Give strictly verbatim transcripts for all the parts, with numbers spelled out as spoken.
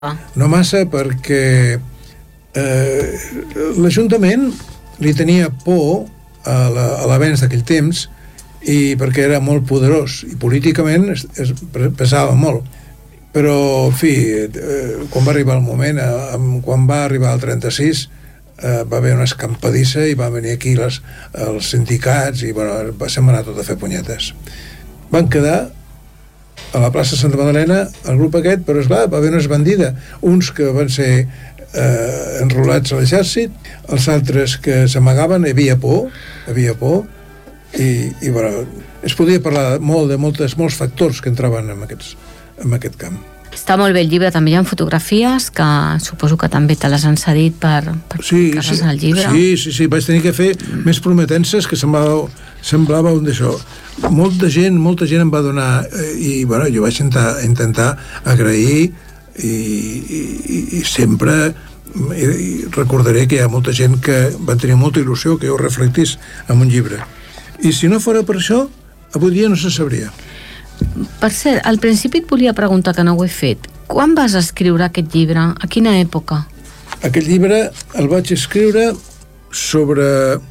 No massa, perquè eh, l'Ajuntament li tenia por a l'avenç d'aquell temps, i perquè era molt poderós i políticament es, es pesava molt. Però, en fi, eh, quan va arribar el moment, eh, quan va arribar el trenta-sis, eh, va haver una escampadissa i van venir aquí les, els sindicats i, bueno, se'm va anar tot a fer punyetes. Van quedar a la plaça Santa Magdalena el grup aquest, però esclar, va haver una esbandida, uns que van ser eh, enrolats a l'exèrcit, els altres que s'amagaven, hi havia por hi havia por i, i bueno, es podia parlar molt de moltes, molts factors que entraven en, aquests, en aquest camp. Està molt bé el llibre, també hi ha fotografies que suposo que també te les han cedit per, per sí, publicar-les sí, en el llibre. Sí, sí, sí, vaig tenir que fer mm. més prometences que semblava, semblava un d'això. Molta gent, molta gent em va donar eh, i bueno, jo vaig intentar, intentar agrair i, i, i sempre i, i recordaré que hi ha molta gent que van tenir molta il·lusió que jo reflectís en un llibre. I si no fora per això, avui dia no se sabria. Per cert, al principi et volia preguntar, que no ho he fet. Quan vas escriure aquest llibre? A quina època? Aquest llibre el vaig escriure sobre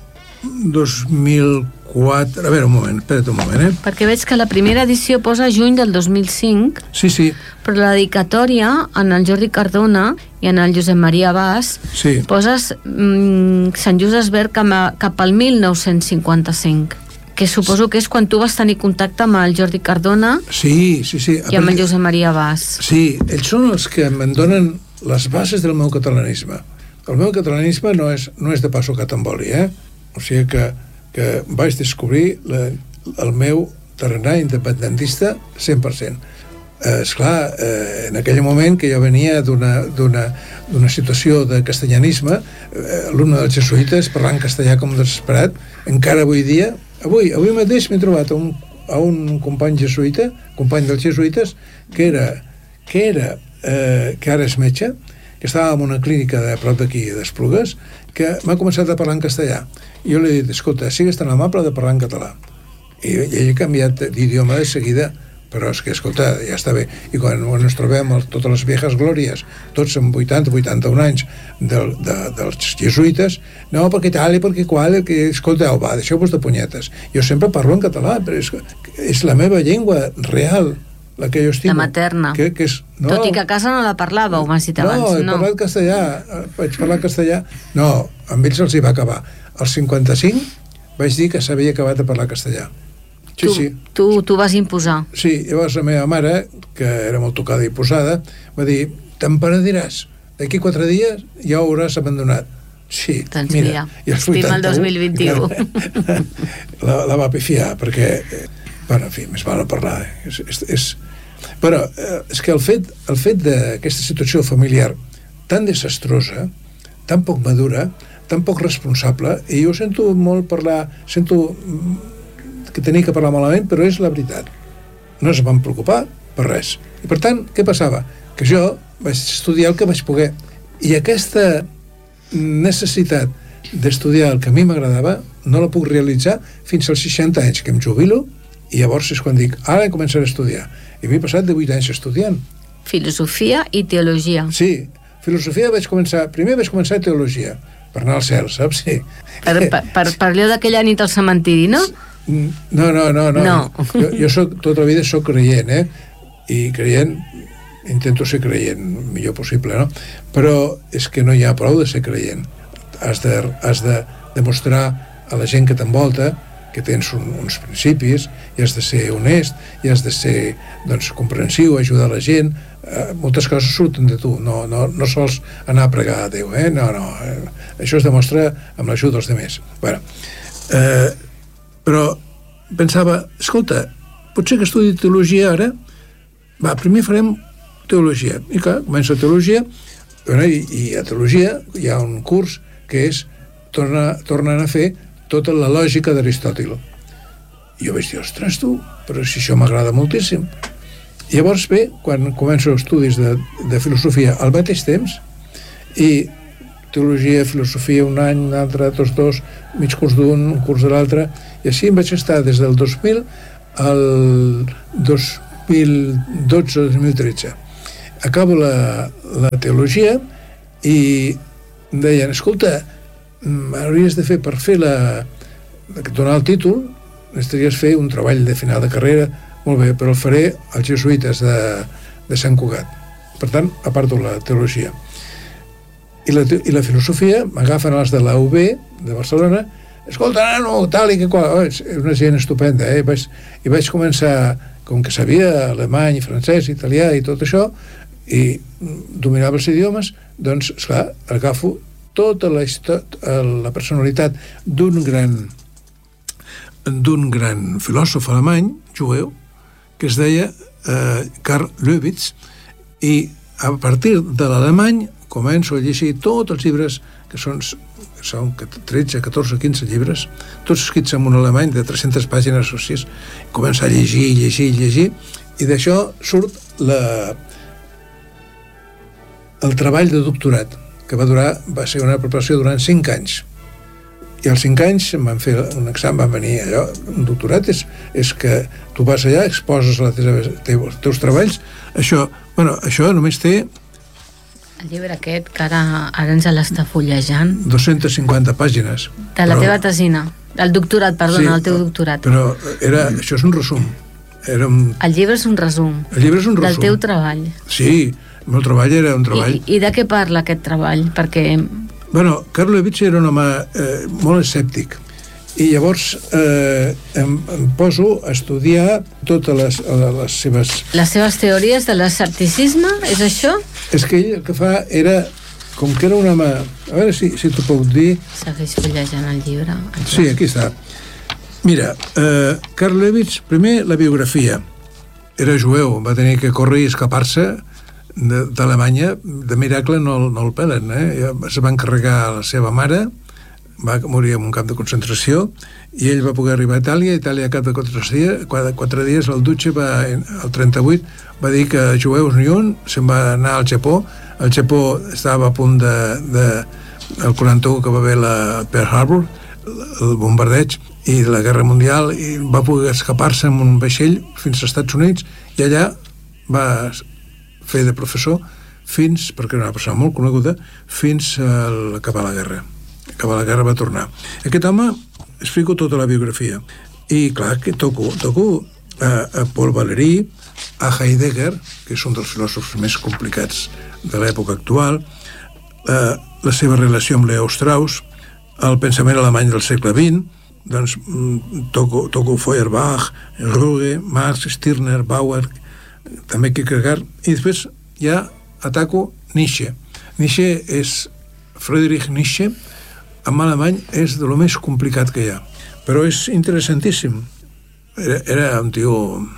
dos mil quatre... A veure, un moment, espera't un moment, eh? Perquè veig que la primera edició posa juny del dos mil cinc, sí, sí. Però la dedicatòria en el Jordi Cardona i en el Josep Maria Bas sí. poses mm, Sant Just Desvern cap, cap al mil nou-cents cinquanta-cinc, que suposo que és quan tu vas tenir contacte amb el Jordi Cardona sí, sí, sí. i amb el Josep Maria Bas. Sí, ells són els que em donen les bases del meu catalanisme. El meu catalanisme no és, no és de passo catamboli, eh? O sigui que, que vaig descobrir la, el meu tarannà independentista cent per cent. Eh, esclar, eh, en aquell moment que jo venia d'una, d'una, d'una situació de castellanisme, eh, alumne dels jesuïtes, parlant castellà com desesperat, encara avui dia, avui, avui mateix m'he trobat a un, a un company jesuïta, company dels jesuïtes, que era, que era eh, que ara és metge, que estava en una clínica de prop d'aquí, d'Esplugues, que m'ha començat a parlar en castellà. I jo li he dit, escolta, sigues tan amable de parlar en català. I, i ell ha canviat d'idioma de seguida, però és que, escolta, ja està bé. I quan ens trobem el, totes les viejas glòries, tots amb vuitanta, vuitanta-un anys del, de, dels jesuïtes, no, perquè tal i perquè qual, que, escolteu, va, deixeu-vos de punyetes. Jo sempre parlo en català, però és, és la meva llengua real, la que jo estimo. La materna. Que, que és, no, tot i que a casa no la parlàveu, m'has dit abans. No, he no. parlat castellà, vaig parlar castellà. No, amb ells els hi va acabar. Als cinquanta-cinc vaig dir que s'havia acabat de parlar castellà. Sí, tu, sí. Tu, tu vas imposar. Sí, llavors la meva mare, que era molt tocada i posada, va dir, te'n penediràs, d'aquí quatre dies ja ho hauràs abandonat. Sí, doncs mira, mira, estima el dos mil vint-i-u. la, la va pifiar, perquè, bueno, en fi, més val no parlar. Eh? És, és, és... Però eh, és que el fet, el fet d'aquesta situació familiar tan desastrosa, tan poc madura, tan poc responsable, i jo sento molt parlar, sento que tenia que parlar malament, però és la veritat. No es van preocupar per res. I per tant, què passava? Que jo vaig estudiar el que vaig poder. I aquesta necessitat d'estudiar el que a mi m'agradava no la puc realitzar fins als seixanta anys, que em jubilo, i llavors és quan dic, ara començaré a estudiar. I m'he passat de vuit anys estudiant. Filosofia i teologia. Sí, filosofia vaig començar... Primer vaig començar teologia, per anar al cel, saps? Sí. Per, per, per, per allò d'aquella nit al cementiri, no? No, no, no, no. no. Jo, jo soc, tota la vida soc creient, eh? I creient, intento ser creient el millor possible, no? Però és que no hi ha prou de ser creient. Has de, has de demostrar a la gent que t'envolta que tens un, uns principis, i has de ser honest, i has de ser, doncs, comprensiu, ajudar la gent. Eh, moltes coses surten de tu, no, no, no sols anar a pregar a Déu, eh? No, no. Eh, això es demostra amb l'ajuda dels altres. Bueno, eh, però pensava, escolta, potser que estudi teologia ara, va, primer farem teologia. I clar, comença teologia, bueno, i, i a teologia hi ha un curs que és tornar, tornant a fer tota la lògica d'Aristòtil. I jo vaig dir, ostres, tu, però si això m'agrada moltíssim. I llavors ve, quan començo estudis de, de filosofia al mateix temps, i teologia, filosofia un any, un altre, tots dos, mig curs d'un, un curs de l'altre, i així em vaig estar des del dos mil al dos mil dotze dos mil tretze. acabo la, la teologia i em deien, escolta, hauries de fer per fer la... donar el títol, necessitaries fer un treball de final de carrera, molt bé, però el faré als jesuïtes de, de Sant Cugat. Per tant, aparto la teologia. I la, i la filosofia m'agafen els de la U B de Barcelona, escolta, nano, tal i que qual, oh, és una gent estupenda, eh? I vaig, i vaig començar, com que sabia alemany, francès, italià i tot això, i dominava els idiomes, doncs, esclar, agafo tota la, la personalitat d'un gran d'un gran filòsof alemany, jueu, que es deia eh, Karl Löwitz, i a partir de l'alemany començo a llegir tots els llibres que són, que són tretze, catorze, quinze llibres, tots escrits en un alemany de tres-centes pàgines o sis, començo a llegir, llegir, llegir, i d'això surt la, el treball de doctorat, que va durar, va ser una preparació durant cinc anys. I als cinc anys em van fer un examen, van venir allò, un doctorat és, és que tu vas allà, exposes la teva, els teus treballs, això, bueno, això només té el llibre aquest, que ara, ara ens l'està fullejant. dues-centes cinquanta pàgines. De la però, teva tesina. El doctorat, perdona, sí, el teu doctorat. Però era, això és un resum. Era un... El llibre és un resum. El llibre és un resum. Del teu treball. Sí, el meu treball era un treball... I, i de què parla aquest treball? Perquè... Bueno, Karl Löwitz era un home eh, molt escèptic. I llavors eh, em, em poso a estudiar totes les, les seves... Les seves teories de l'escepticisme, és això? És que ell el que fa era, com que era un home... A veure si, si t'ho puc dir... Segueix fullejant el llibre. Aquí. Sí, aquí està. Mira, eh, Karl Löwitz, primer la biografia. Era jueu, va tenir que córrer i escapar-se d'Alemanya. De miracle no, no el pelen, eh? Es va encarregar la seva mare, va morir en un camp de concentració, i ell va poder arribar a Itàlia. Itàlia a cap de quatre dies, quatre, quatre dies el Duce va, el trenta-vuit, va dir que jueus ni un, se'n va anar al Japó. El Japó estava a punt de, de el quaranta-u, que va haver la Pearl Harbor, el bombardeig i la Guerra Mundial, i va poder escapar-se amb un vaixell fins als Estats Units, i allà va fer de professor fins, perquè era una persona molt coneguda, fins a acabar la guerra. Acabar la guerra va tornar. Aquest home, explico tota la biografia. I clar, que toco, toco a, a Paul Valéry, a Heidegger, que és un dels filòsofs més complicats de l'època actual, eh, la seva relació amb Leo Strauss, el pensament alemany del segle vint, doncs toco, toco Feuerbach, Ruge, Marx, Stirner, Bauer, també Kierkegaard, i després ja ataco Nietzsche. Nietzsche és Friedrich Nietzsche, en alemany és de lo més complicat que hi ha, però és interessantíssim. Era, era un tio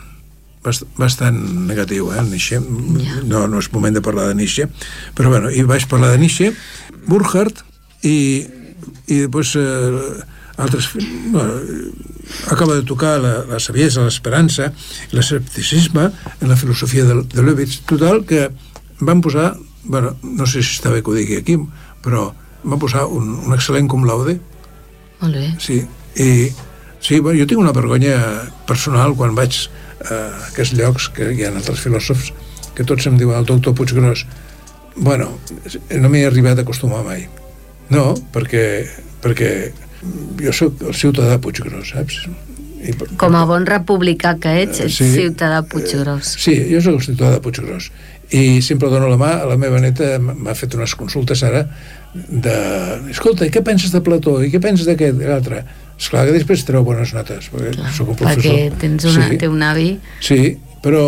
bast, bastant negatiu, eh, Nietzsche. No, no és moment de parlar de Nietzsche, però bueno, i vaig parlar de Nietzsche, Burkhardt, i, i després eh, altres... Bueno, acaba de tocar la, la saviesa, l'esperança, l'escepticisme en la filosofia de, de Löwitz. Total, que van posar, bueno, no sé si està bé que ho digui aquí, però van posar un, un excel·lent cum laude. Molt bé. Sí, i sí, bueno, jo tinc una vergonya personal quan vaig a aquests llocs que hi ha altres filòsofs que tots em diuen el doctor Puiggròs. Bueno, no m'he arribat a acostumar mai. No, perquè, perquè jo sóc el ciutadà Puiggròs, saps? I, com a bon republicà que ets, ets sí, ciutadà Puiggròs. Sí, jo sóc el ciutadà Puiggròs. I sempre dono la mà, a la meva neta m'ha fet unes consultes ara de... Escolta, i què penses de Plató? I què penses d'aquest i l'altre? Esclar que després treu bones notes, perquè clar, soc un professor. Perquè tens una, sí, té un avi. Sí, però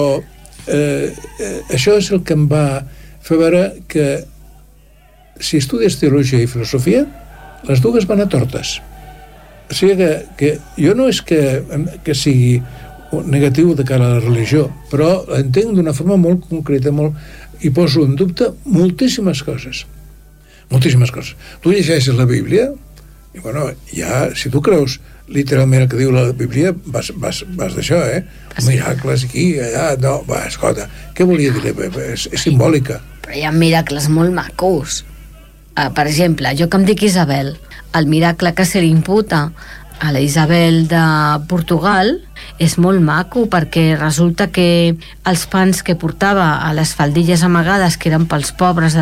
eh, eh, això és el que em va fer veure que si estudies teologia i filosofia, les dues van a tortes. O sigui que, que jo no és que, que sigui negatiu de cara a la religió, però entenc d'una forma molt concreta, molt, i poso en dubte moltíssimes coses. Moltíssimes coses. Tu llegeixes la Bíblia i, bueno, ja, si tu creus literalment el que diu la Bíblia, vas, vas, vas d'això, eh? Miracles aquí, allà, no, va, escolta, què volia dir? És, és simbòlica. Però hi ha miracles molt macos. Uh, per exemple, jo que em dic Isabel, el miracle que se li imputa a la Isabel de Portugal és molt maco, perquè resulta que els pans que portava a les faldilles amagades, que eren pels pobres de